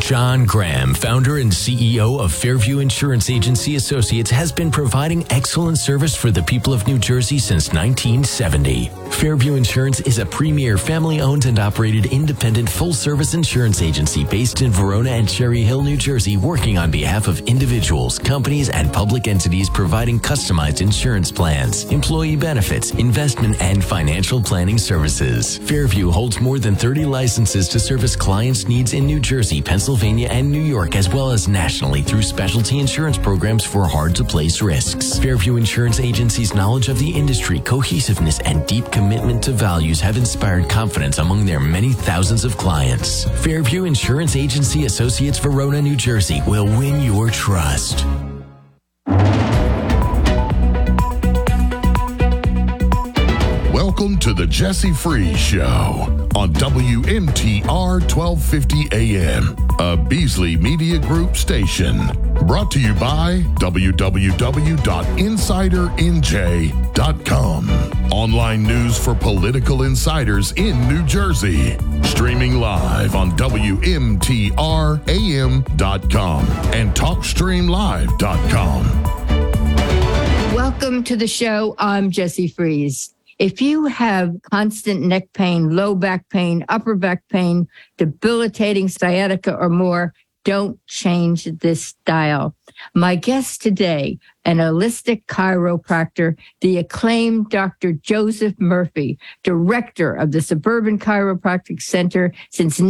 John Graham, founder and CEO of Fairview Insurance Agency Associates, has been providing excellent service for the people of New Jersey since 1970. Fairview Insurance is a premier family-owned and operated independent full-service insurance agency based in Verona and Cherry Hill, New Jersey, working on behalf of individuals, companies, and public entities providing customized insurance plans, employee benefits, investment, and financial planning services. Fairview holds more than 30 licenses to service clients' needs in New Jersey, Pennsylvania, and New York, as well as nationally through specialty insurance programs for hard-to-place risks. Fairview Insurance Agency's knowledge of the industry, cohesiveness, and deep commitment to values have inspired confidence among their many thousands of clients. Fairview Insurance Agency Associates, Verona, New Jersey will win your trust. Welcome to the Jesse Freeze Show on WMTR 1250 AM, a Beasley Media Group station. Brought to you by www.insidernj.com. Online news for political insiders in New Jersey. Streaming live on WMTRAM.com and TalkStreamLive.com. Welcome to the show. I'm Jesse Freeze. If you have constant neck pain, low back pain, upper back pain, debilitating sciatica or more, don't change this dial. My guest today, an holistic chiropractor, the acclaimed Dr. Joseph Murphy, director of the Suburban Chiropractic Center since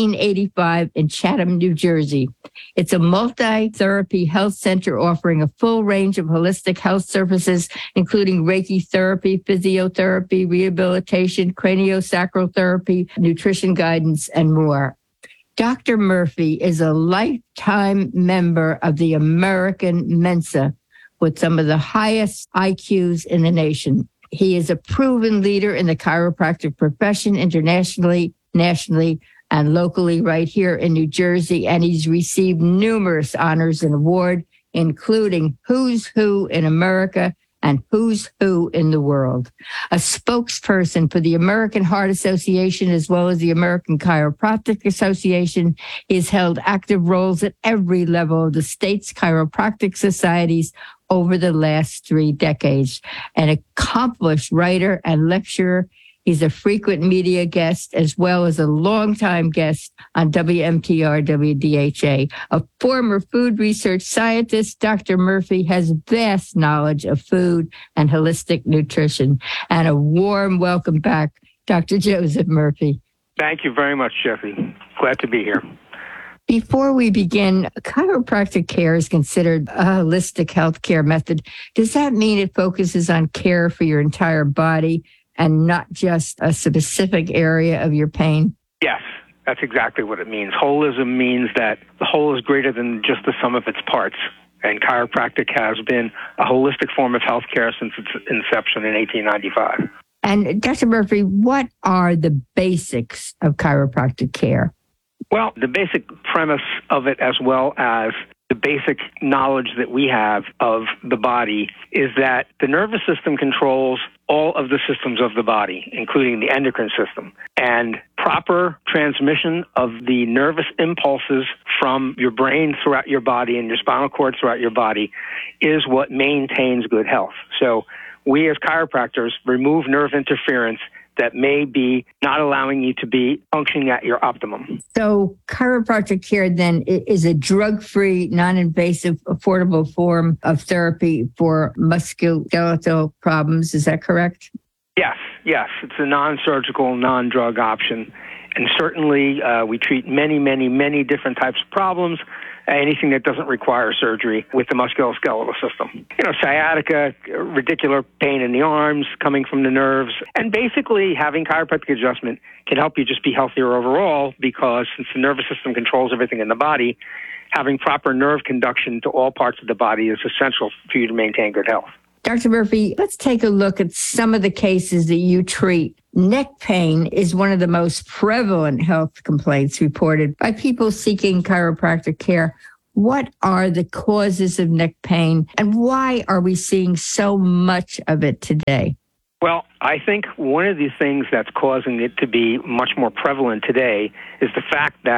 1985 in Chatham, New Jersey. It's a multi-therapy health center offering a full range of holistic health services, including Reiki therapy, physiotherapy, rehabilitation, craniosacral therapy, nutrition guidance, and more. Dr. Murphy is a lifetime member of the American Mensa with some of the highest IQs in the nation. He is a proven leader in the chiropractic profession internationally, nationally, and locally right here in New Jersey. And he's received numerous honors and awards, including Who's Who in America and Who's Who in the World. A spokesperson for the American Heart Association as well as the American Chiropractic Association. He's held active roles at every level of the state's chiropractic societies over the last 3 decades. An accomplished writer and lecturer. He's a frequent media guest as well as a longtime guest on WMTR WDHA. A former food research scientist, Dr. Murphy has vast knowledge of food and holistic nutrition. And a warm welcome back, Dr. Joseph Murphy. Thank you very much, Jeffy. Glad to be here. Before we begin, chiropractic care is considered a holistic health care method. Does that mean it focuses on care for your entire body and not just a specific area of your pain? Yes, that's exactly what it means. Holism means that the whole is greater than just the sum of its parts. And chiropractic has been a holistic form of healthcare since its inception in 1895. And Dr. Murphy, what are the basics of chiropractic care? Well, the basic premise of it, as well as the basic knowledge that we have of the body, is that the nervous system controls all of the systems of the body, including the endocrine system. And proper transmission of the nervous impulses from your brain throughout your body and your spinal cord throughout your body is what maintains good health. So we as chiropractors remove nerve interference that may be not allowing you to be functioning at your optimum. So chiropractic care then is a drug-free, non-invasive, affordable form of therapy for musculoskeletal problems. Is that correct? Yes. It's a non-surgical, non-drug option. And certainly we treat many different types of problems. Anything that doesn't require surgery with the musculoskeletal system. Sciatica, radicular pain in the arms coming from the nerves. And basically having chiropractic adjustment can help you just be healthier overall, because since the nervous system controls everything in the body, having proper nerve conduction to all parts of the body is essential for you to maintain good health. Dr. Murphy, let's take a look at some of the cases that you treat. Neck pain is one of the most prevalent health complaints reported by people seeking chiropractic care. What are the causes of neck pain, and why are we seeing so much of it today? Well, I think one of the things that's causing it to be much more prevalent today is the fact that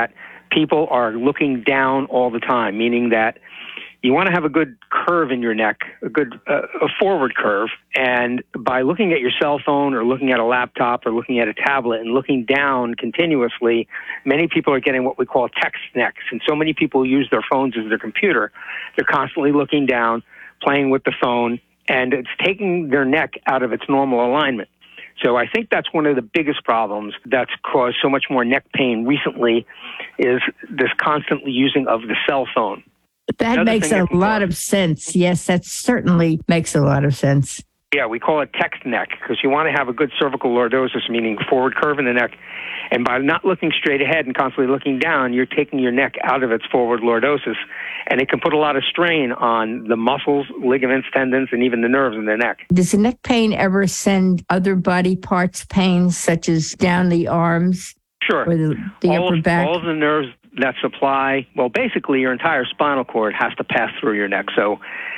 people are looking down all the time, meaning that you want to have a good curve in your neck, a forward curve. And by looking at your cell phone or looking at a laptop or looking at a tablet and looking down continuously, many people are getting what we call text necks. And so many people use their phones as their computer. They're constantly looking down, playing with the phone, and it's taking their neck out of its normal alignment. So I think that's one of the biggest problems that's caused so much more neck pain recently is this constant using of the cell phone. That makes a lot of sense. Yes, that certainly makes a lot of sense. Yeah, we call it text neck because you want to have a good cervical lordosis, meaning forward curve in the neck. And by not looking straight ahead and constantly looking down, you're taking your neck out of its forward lordosis. And it can put a lot of strain on the muscles, ligaments, tendons, and even the nerves in the neck. Does the neck pain ever send other body parts pain, such as down the arms? Sure. Or the upper back? All of the nerves that supply, well, basically your entire spinal cord has to pass through your neck. So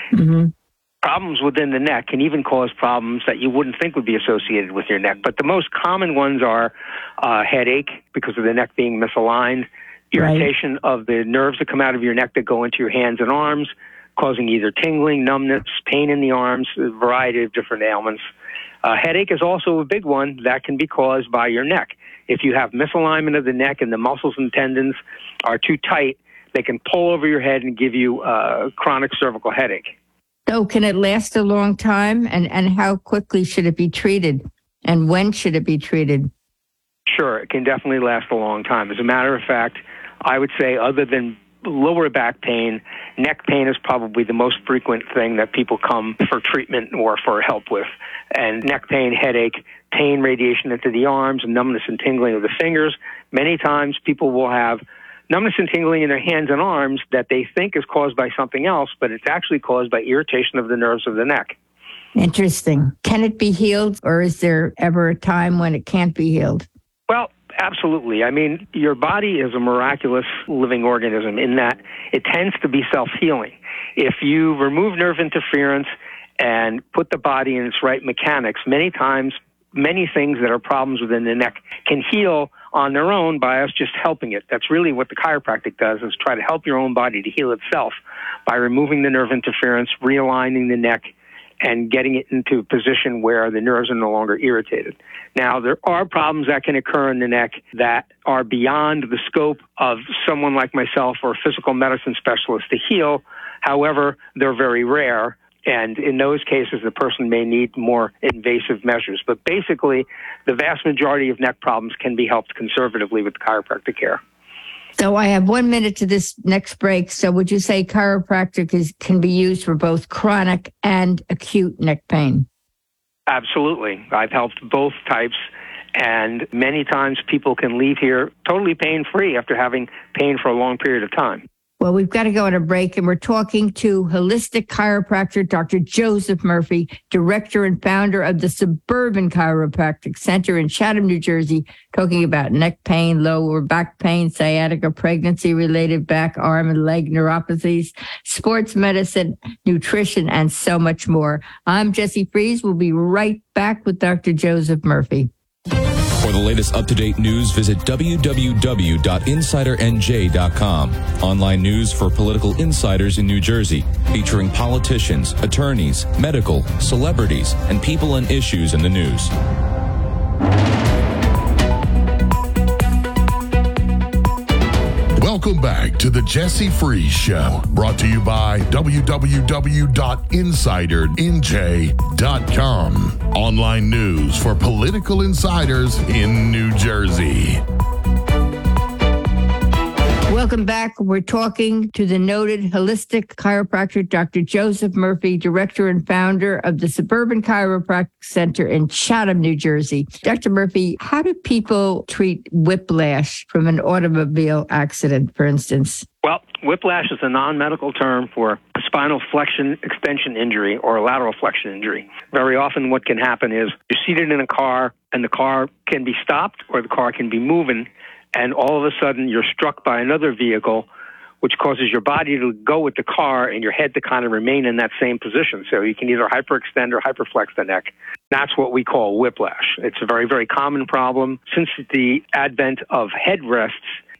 problems within the neck can even cause problems that you wouldn't think would be associated with your neck. But the most common ones are headache because of the neck being misaligned, irritation of the nerves that come out of your neck that go into your hands and arms, causing either tingling, numbness, pain in the arms, a variety of different ailments. Headache is also a big one that can be caused by your neck. If you have misalignment of the neck and the muscles and tendons are too tight, they can pull over your head and give you a chronic cervical headache. So can it last a long time? And how quickly should it be treated? And when should it be treated? Sure, it can definitely last a long time. As a matter of fact, I would say other than lower back pain, neck pain is probably the most frequent thing that people come for treatment or for help with. And neck pain, headache, pain radiation into the arms, numbness and tingling of the fingers. Many times people will have numbness and tingling in their hands and arms that they think is caused by something else, but it's actually caused by irritation of the nerves of the neck. Interesting. Can it be healed, or is there ever a time when it can't be healed? Well, absolutely. I mean, your body is a miraculous living organism in that it tends to be self-healing. If you remove nerve interference and put the body in its right mechanics, many times, many things that are problems within the neck can heal on their own by us just helping it. That's really what the chiropractic does, is try to help your own body to heal itself by removing the nerve interference, realigning the neck, and getting it into a position where the nerves are no longer irritated. Now, there are problems that can occur in the neck that are beyond the scope of someone like myself or a physical medicine specialist to heal. However, they're very rare. And in those cases, the person may need more invasive measures. But basically, the vast majority of neck problems can be helped conservatively with chiropractic care. So I have 1 minute to this next break. So would you say chiropractic can be used for both chronic and acute neck pain? Absolutely. I've helped both types. And many times people can leave here totally pain-free after having pain for a long period of time. Well, we've got to go on a break, and we're talking to holistic chiropractor Dr. Joseph Murphy, director and founder of the Suburban Chiropractic Center in Chatham, New Jersey, talking about neck pain, lower back pain, sciatica, pregnancy-related back, arm, and leg neuropathies, sports medicine, nutrition, and so much more. I'm Jessie Fries. We'll be right back with Dr. Joseph Murphy. For the latest up-to-date news, visit www.insidernj.com. Online news for political insiders in New Jersey, featuring politicians, attorneys, medical, celebrities, and people and issues in the news. Welcome back to the Jessie Fries Show, brought to you by www.insidernj.com. Online news for political insiders in New Jersey. Welcome back. We're talking to the noted holistic chiropractor, Dr. Joseph Murphy, director and founder of the Suburban Chiropractic Center in Chatham, New Jersey. Dr. Murphy, how do people treat whiplash from an automobile accident, for instance? Well, whiplash is a non-medical term for a spinal flexion extension injury or a lateral flexion injury. Very often what can happen is you're seated in a car and the car can be stopped or the car can be moving, and all of a sudden you're struck by another vehicle, which causes your body to go with the car and your head to kind of remain in that same position. So you can either hyperextend or hyperflex the neck. That's what we call whiplash. It's a very, very common problem. Since the advent of headrests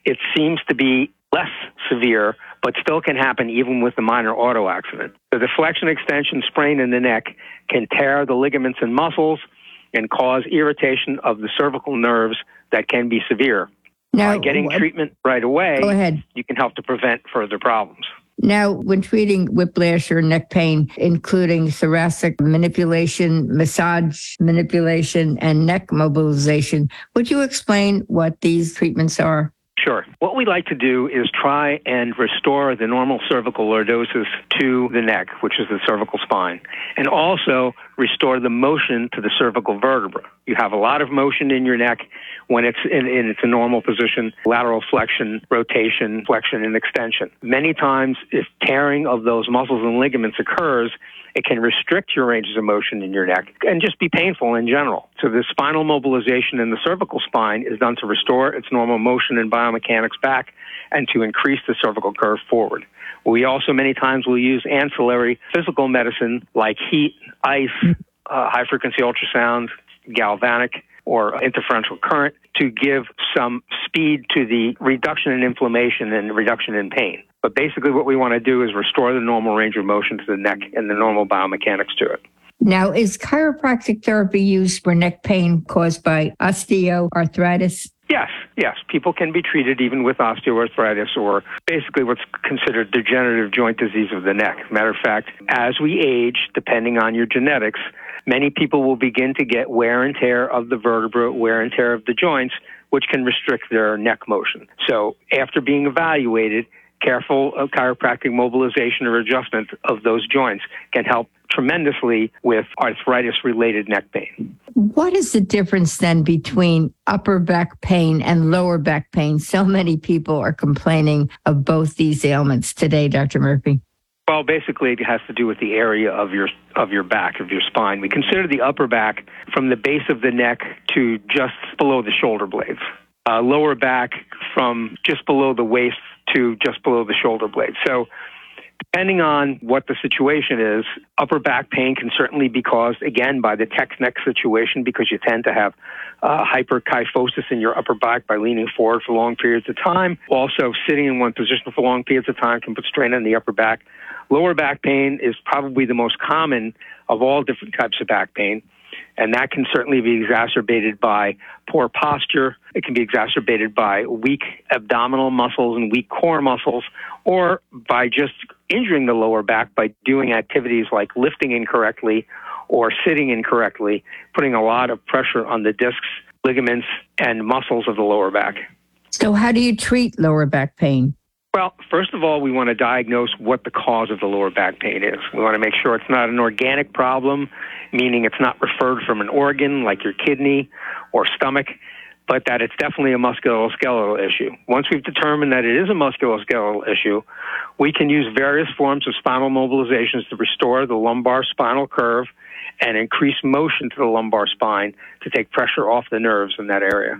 it seems to be less severe, but still can happen even with a minor auto accident. The flexion extension sprain in the neck can tear the ligaments and muscles and cause irritation of the cervical nerves that can be severe. Now, by getting treatment right away, go ahead. You can help to prevent further problems. Now, when treating whiplash or neck pain, including thoracic manipulation, massage manipulation, and neck mobilization, would you explain what these treatments are? Sure. What we like to do is try and restore the normal cervical lordosis to the neck, which is the cervical spine, and also restore the motion to the cervical vertebra. You have a lot of motion in your neck when it's in its a normal position, lateral flexion, rotation, flexion, and extension. Many times, if tearing of those muscles and ligaments occurs, it can restrict your ranges of motion in your neck and just be painful in general. So the spinal mobilization in the cervical spine is done to restore its normal motion and biomechanics back and to increase the cervical curve forward. We also many times will use ancillary physical medicine like heat, ice, high-frequency ultrasound, galvanic, or interferential current to give some speed to the reduction in inflammation and reduction in pain. But basically what we want to do is restore the normal range of motion to the neck and the normal biomechanics to it. Now, is chiropractic therapy used for neck pain caused by osteoarthritis? Yes. People can be treated even with osteoarthritis or basically what's considered degenerative joint disease of the neck. Matter of fact, as we age, depending on your genetics, many people will begin to get wear and tear of the vertebra, wear and tear of the joints, which can restrict their neck motion. So after being evaluated, careful chiropractic mobilization or adjustment of those joints can help tremendously with arthritis-related neck pain. What is the difference then between upper back pain and lower back pain? So many people are complaining of both these ailments today, Dr. Murphy. Well, basically, it has to do with the area of your back, of your spine. We consider the upper back from the base of the neck to just below the shoulder blades. Lower back from just below the waist to just below the shoulder blades. So depending on what the situation is, upper back pain can certainly be caused, again, by the text-neck situation because you tend to have hyperkyphosis in your upper back by leaning forward for long periods of time. Also, sitting in one position for long periods of time can put strain on the upper back. Lower back pain is probably the most common of all different types of back pain, and that can certainly be exacerbated by poor posture. It can be exacerbated by weak abdominal muscles and weak core muscles, or by just injuring the lower back by doing activities like lifting incorrectly or sitting incorrectly, putting a lot of pressure on the discs, ligaments, and muscles of the lower back. So how do you treat lower back pain? Well, first of all, we want to diagnose what the cause of the lower back pain is. We want to make sure it's not an organic problem, meaning it's not referred from an organ like your kidney or stomach, but that it's definitely a musculoskeletal issue. Once we've determined that it is a musculoskeletal issue, we can use various forms of spinal mobilizations to restore the lumbar spinal curve and increase motion to the lumbar spine to take pressure off the nerves in that area.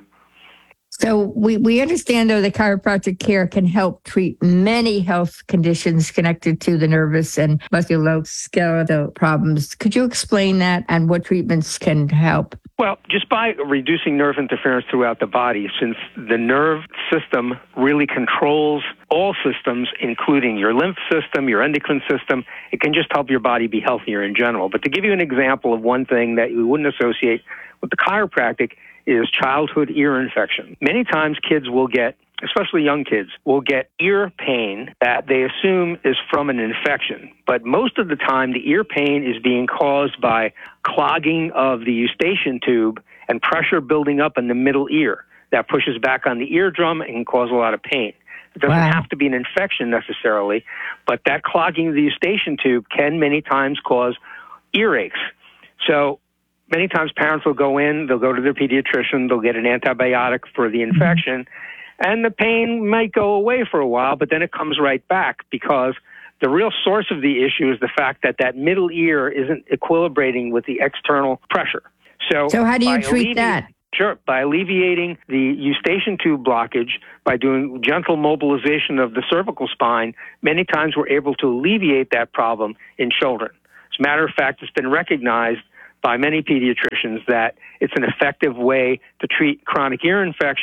So we understand, though, that chiropractic care can help treat many health conditions connected to the nervous and musculoskeletal problems. Could you explain that and what treatments can help? Well, just by reducing nerve interference throughout the body, since the nerve system really controls all systems, including your lymph system, your endocrine system, it can just help your body be healthier in general. But to give you an example of one thing that you wouldn't associate with the chiropractic is childhood ear infection. Many times kids will get, especially young kids, will get ear pain that they assume is from an infection. But most of the time, the ear pain is being caused by clogging of the eustachian tube and pressure building up in the middle ear. That pushes back on the eardrum and can cause a lot of pain. It doesn't have to be an infection necessarily, but that clogging of the eustachian tube can many times cause earaches. So many times parents will go in, they'll go to their pediatrician, they'll get an antibiotic for the infection, and the pain might go away for a while, but then it comes right back because the real source of the issue is the fact that that middle ear isn't equilibrating with the external pressure. So how do you treat that? Sure. By alleviating the eustachian tube blockage, by doing gentle mobilization of the cervical spine, many times we're able to alleviate that problem in children. As a matter of fact, it's been recognized by many pediatricians that it's an effective way to treat chronic ear infection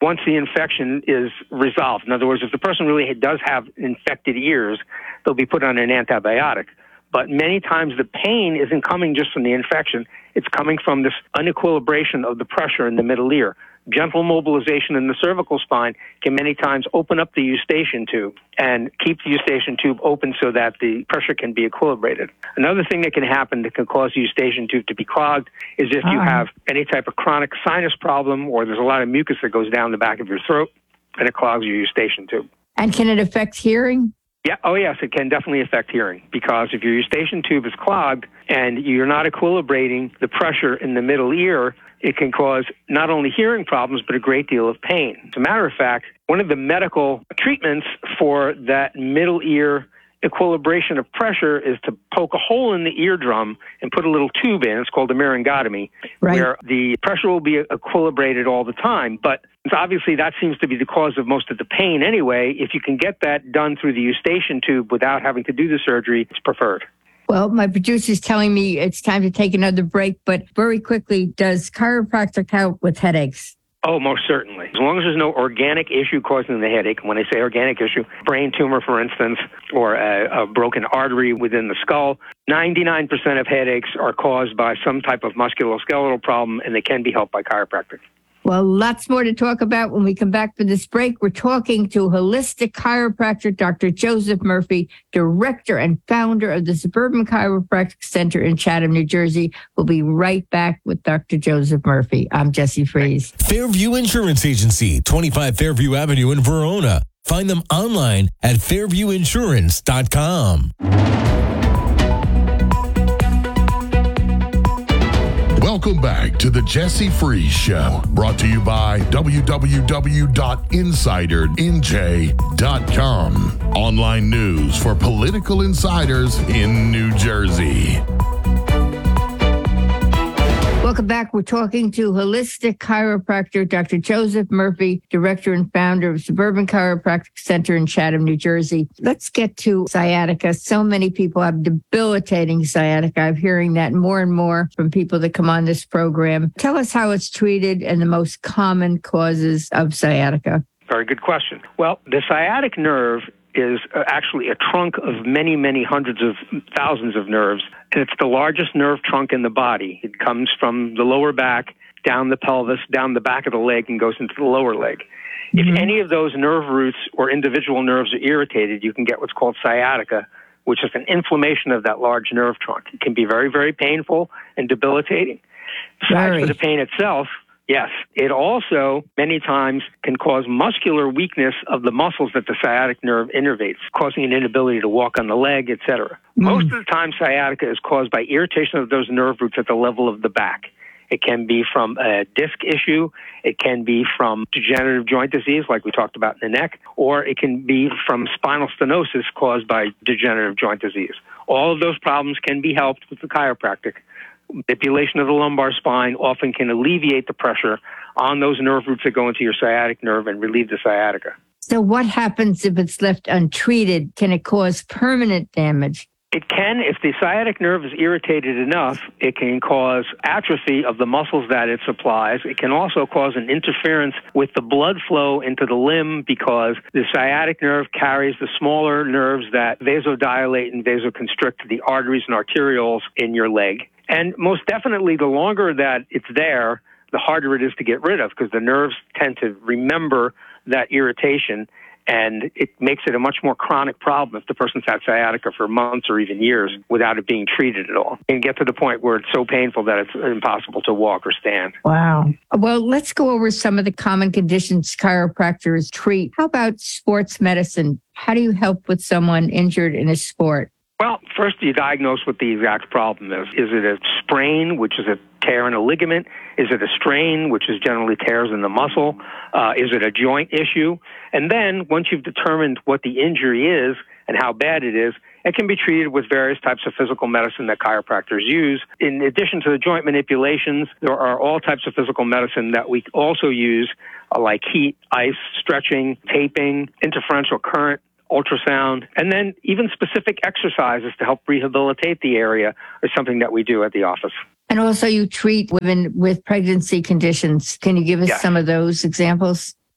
once the infection is resolved. In other words, if the person really does have infected ears, they'll be put on an antibiotic. But many times the pain isn't coming just from the infection. It's coming from this unequilibration of the pressure in the middle ear. Gentle mobilization in the cervical spine can many times open up the eustachian tube and keep the eustachian tube open so that the pressure can be equilibrated. Another thing that can happen that can cause the eustachian tube to be clogged is if you have any type of chronic sinus problem or there's a lot of mucus that goes down the back of your throat and it clogs your eustachian tube. And can it affect hearing? Yeah. Oh, yes, it can definitely affect hearing because if your eustachian tube is clogged and you're not equilibrating the pressure in the middle ear, it can cause not only hearing problems, but a great deal of pain. As a matter of fact, one of the medical treatments for that middle ear equilibration of pressure is to poke a hole in the eardrum and put a little tube in. It's called a laryngotomy, where the pressure will be equilibrated all the time. But obviously that seems to be the cause of most of the pain anyway. If you can get that done through the eustachian tube without having to do the surgery, it's preferred. Well, my producer's telling me it's time to take another break, but very quickly, does chiropractic help with headaches? Oh, most certainly. As long as there's no organic issue causing the headache, and when I say organic issue, brain tumor, for instance, or a broken artery within the skull, 99% of headaches are caused by some type of musculoskeletal problem, and they can be helped by chiropractic. Well, lots more to talk about when we come back from this break. We're talking to holistic chiropractor Dr. Joseph Murphy, director and founder of the Suburban Chiropractic Center in Chatham, New Jersey. We'll be right back with Dr. Joseph Murphy. I'm Jessie Fries. Fairview Insurance Agency, 25 Fairview Avenue in Verona. Find them online at fairviewinsurance.com. Welcome back to the Jessie Fries Show, brought to you by www.insidernj.com. Online news for political insiders in New Jersey. Welcome back. We're talking to holistic chiropractor Dr. Joseph Murphy, director and founder of Suburban Chiropractic Center in Chatham, New Jersey. Let's get to sciatica. So many people have debilitating sciatica. I'm hearing that more and more from people that come on this program. Tell us how it's treated and the most common causes of sciatica. Very good question. Well, the sciatic nerve is actually a trunk of many, many hundreds of thousands of nerves, and it's the largest nerve trunk in the body. It comes from the lower back, down the pelvis, down the back of the leg, and goes into the lower leg. If any of those nerve roots or individual nerves are irritated, you can get what's called sciatica, which is an inflammation of that large nerve trunk. It can be very, very painful and debilitating. Besides for the pain itself, yes, it also many times can cause muscular weakness of the muscles that the sciatic nerve innervates, causing an inability to walk on the leg, etc. Most of the time, sciatica is caused by irritation of those nerve roots at the level of the back. It can be from a disc issue, it can be from degenerative joint disease, like we talked about in the neck, or it can be from spinal stenosis caused by degenerative joint disease. All of those problems can be helped with the chiropractic. Manipulation of the lumbar spine often can alleviate the pressure on those nerve roots that go into your sciatic nerve and relieve the sciatica. So what happens if it's left untreated? Can it cause permanent damage? It can. If the sciatic nerve is irritated enough, it can cause atrophy of the muscles that it supplies. It can also cause an interference with the blood flow into the limb because the sciatic nerve carries the smaller nerves that vasodilate and vasoconstrict the arteries and arterioles in your leg. And most definitely, the longer that it's there, the harder it is to get rid of because the nerves tend to remember that irritation, and it makes it a much more chronic problem if the person's had sciatica for months or even years without it being treated at all. And get to the point where it's so painful that it's impossible to walk or stand. Wow. Well, let's go over some of the common conditions chiropractors treat. How about sports medicine? How do you help with someone injured in a sport? Well, first you diagnose what the exact problem is. Is it a sprain, which is a tear in a ligament? Is it a strain, which is generally tears in the muscle? Is it a joint issue? And then once you've determined what the injury is and how bad it is, it can be treated with various types of physical medicine that chiropractors use. In addition to the joint manipulations, there are all types of physical medicine that we also use, like heat, ice, stretching, taping, interferential current, ultrasound, and then even specific exercises to help rehabilitate the area is something that we do at the office. And also you treat women with pregnancy conditions. Can you give us some of those examples?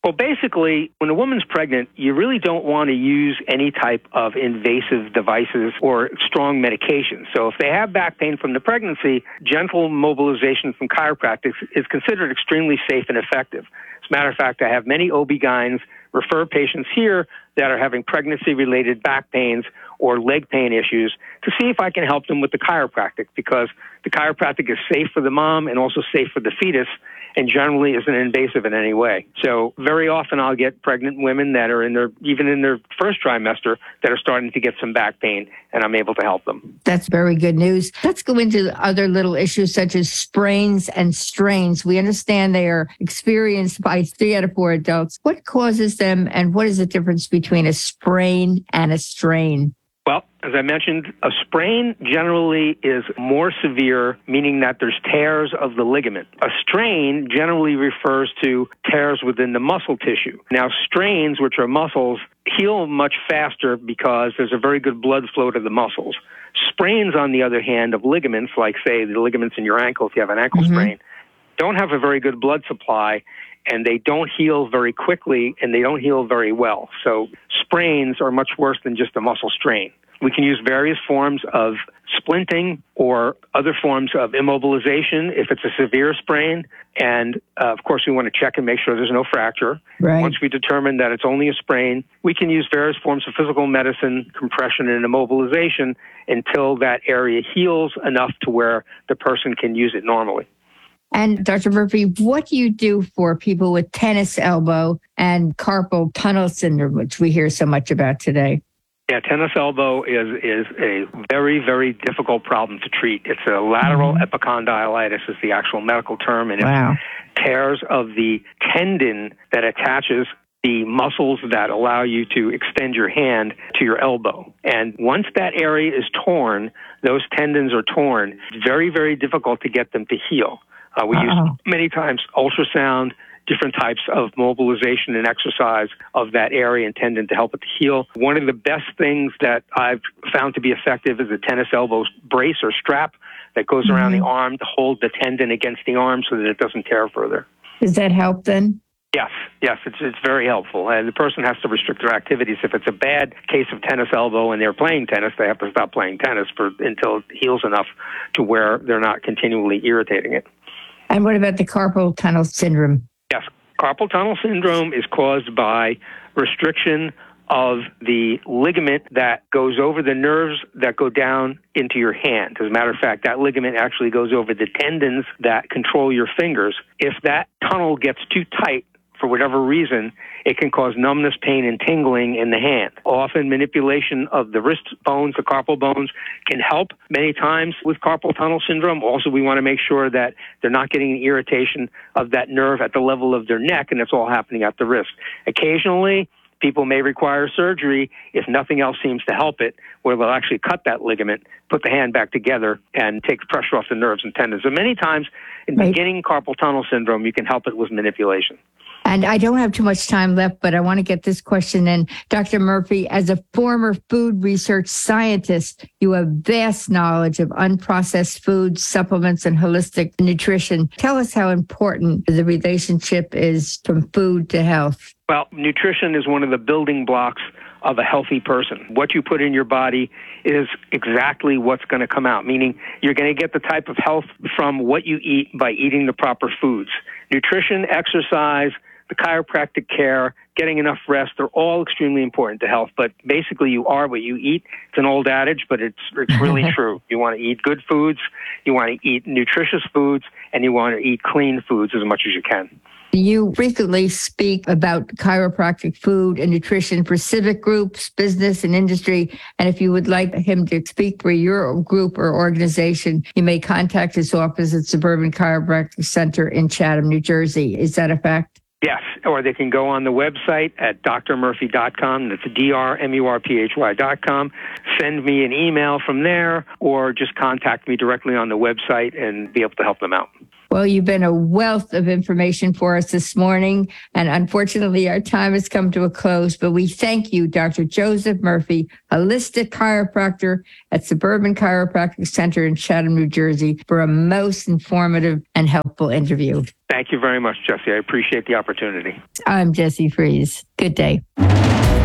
Well, basically, when a woman's pregnant, you really don't want to use any type of invasive devices or strong medication. So if they have back pain from the pregnancy, gentle mobilization from chiropractic is considered extremely safe and effective. As a matter of fact, I have many OB-GYNs refer patients here that are having pregnancy-related back pains or leg pain issues to see if I can help them with the chiropractic, because the chiropractic is safe for the mom and also safe for the fetus, and generally isn't invasive in any way. So very often I'll get pregnant women that are even in their first trimester that are starting to get some back pain, and I'm able to help them. That's very good news. Let's go into other little issues such as sprains and strains. We understand they are experienced by 3 out of 4 adults. What causes them, and what is the difference between a sprain and a strain? Well, as I mentioned, a sprain generally is more severe, meaning that there's tears of the ligament. A strain generally refers to tears within the muscle tissue. Now, strains, which are muscles, heal much faster because there's a very good blood flow to the muscles. Sprains, on the other hand, of ligaments, like, say, the ligaments in your ankle, if you have an ankle sprain, don't have a very good blood supply, and they don't heal very quickly, and they don't heal very well. So sprains are much worse than just a muscle strain. We can use various forms of splinting or other forms of immobilization if it's a severe sprain. And, of course, we want to check and make sure there's no fracture. Right. Once we determine that it's only a sprain, we can use various forms of physical medicine, compression, and immobilization until that area heals enough to where the person can use it normally. And Dr. Murphy, what do you do for people with tennis elbow and carpal tunnel syndrome, which we hear so much about today? Yeah, tennis elbow is a very, very difficult problem to treat. It's a lateral epicondylitis is the actual medical term, and it's tears of the tendon that attaches the muscles that allow you to extend your hand to your elbow. And once that area is torn, those tendons are torn, it's very, very difficult to get them to heal. We use many times ultrasound, different types of mobilization and exercise of that area and tendon to help it to heal. One of the best things that I've found to be effective is a tennis elbow brace or strap that goes around the arm to hold the tendon against the arm so that it doesn't tear further. Does that help then? Yes, it's very helpful. And the person has to restrict their activities. If it's a bad case of tennis elbow and they're playing tennis, they have to stop playing tennis until it heals enough to where they're not continually irritating it. And what about the carpal tunnel syndrome? Yes, carpal tunnel syndrome is caused by restriction of the ligament that goes over the nerves that go down into your hand. As a matter of fact, that ligament actually goes over the tendons that control your fingers. If that tunnel gets too tight, for whatever reason, it can cause numbness, pain, and tingling in the hand. Often manipulation of the wrist bones, the carpal bones, can help many times with carpal tunnel syndrome. Also, we want to make sure that they're not getting an irritation of that nerve at the level of their neck, and it's all happening at the wrist. Occasionally, people may require surgery if nothing else seems to help it, where they'll actually cut that ligament, put the hand back together, and take the pressure off the nerves and tendons. So many times in beginning carpal tunnel syndrome, you can help it with manipulation. And I don't have too much time left, but I want to get this question in. Dr. Murphy, as a former food research scientist, you have vast knowledge of unprocessed foods, supplements, and holistic nutrition. Tell us how important the relationship is from food to health. Well, nutrition is one of the building blocks of a healthy person. What you put in your body is exactly what's going to come out, meaning you're going to get the type of health from what you eat by eating the proper foods. Nutrition, exercise, the chiropractic care, getting enough rest, they're all extremely important to health. But basically, you are what you eat. It's an old adage, but it's really true. You want to eat good foods, you want to eat nutritious foods, and you want to eat clean foods as much as you can. You frequently speak about chiropractic food and nutrition for civic groups, business, and industry. And if you would like him to speak for your group or organization, you may contact his office at Suburban Chiropractic Center in Chatham, New Jersey. Is that a fact? Yes, or they can go on the website at drmurphy.com. That's drmurphy.com. Send me an email from there, or just contact me directly on the website and be able to help them out. Well, you've been a wealth of information for us this morning, and unfortunately, our time has come to a close, but we thank you, Dr. Joseph Murphy, holistic chiropractor at Suburban Chiropractic Center in Chatham, New Jersey, for a most informative and helpful interview. Thank you very much, Jesse. I appreciate the opportunity. I'm Jessie Freeze. Good day.